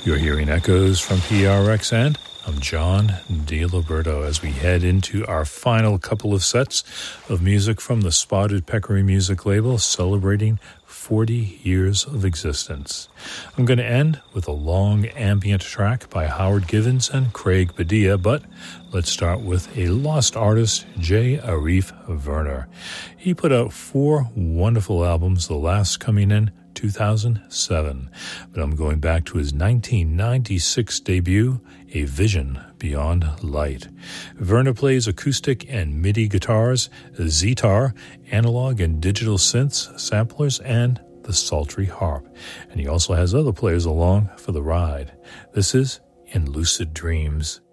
You're hearing echoes from PRX, and I'm John DiLiberto as we head into our final couple of sets of music from the Spotted Peccary music label celebrating 40 years of existence. I'm going to end with a long ambient track by Howard Givens and Craig Padilla, but let's start with a lost artist, J. Arif Werner. He put out 4 wonderful albums, the last coming in 2007, but I'm going back to his 1996 debut, A Vision Beyond Light. Werner plays acoustic and MIDI guitars, Zetar, analog and digital synths, samplers, and the sultry harp. And he also has other players along for the ride. This is In Lucid Dreams.